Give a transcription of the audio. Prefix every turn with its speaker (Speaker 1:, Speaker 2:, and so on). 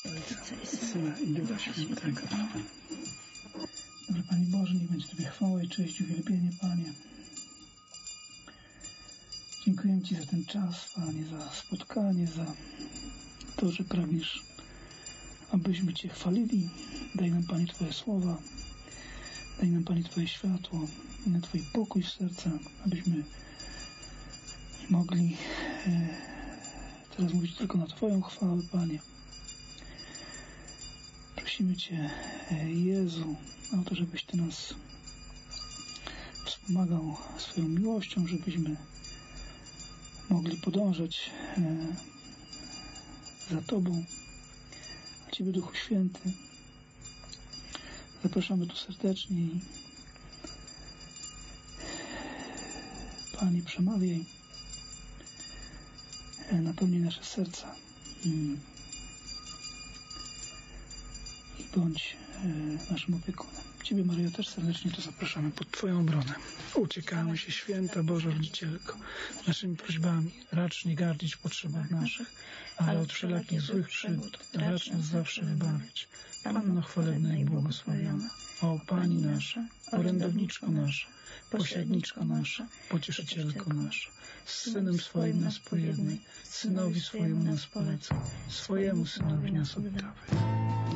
Speaker 1: Ojca i Syna i Ducha Świętego. Dobry Panie Boże, niech będzie Tobie chwała i cześć, uwielbienie, Panie. Dziękujemy Ci za ten czas, Panie, za spotkanie, za to, że pragniesz, abyśmy Cię chwalili. Daj nam, Panie, Twoje słowa. Daj nam, Panie, Twoje światło, Twój pokój w serca, abyśmy mogli teraz mówić tylko na Twoją chwałę, Panie. Prosimy Cię, Jezu, o to, żebyś Ty nas wspomagał swoją miłością, żebyśmy mogli podążać za Tobą, a Ciebie, Duchu Święty. Zapraszamy tu serdecznie i Panie, przemawiaj, napełnij nasze serca i bądź naszym opiekunem. Ciebie, Maryjo, też serdecznie tu zapraszamy pod Twoją obronę. Uciekamy się, Święta Boża Rodzicielko, naszymi prośbami. Racz nie gardzić w potrzebach naszych, ale od wszelakich złych przygód racz nas zawsze wybawić. Panno chwalebna i błogosławiona, o Pani nasza, orędowniczko nasza, pośredniczko nasza, pocieszycielko nasza, z Synem swoim nas pojednaj, Synowi swojemu nas polecaj, swojemu Synowi nas oddawaj.